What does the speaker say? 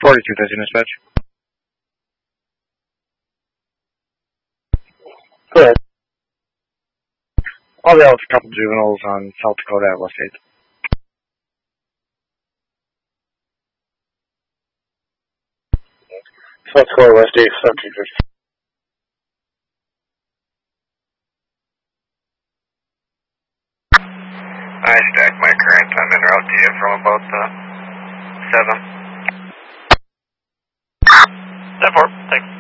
42,000 dispatch. Go ahead. I'll be out with a couple juveniles on South Dakota at West 8th. South Dakota West 8th, 1750. I stacked my current. I'm en route to you from about 7. 10-4, thanks.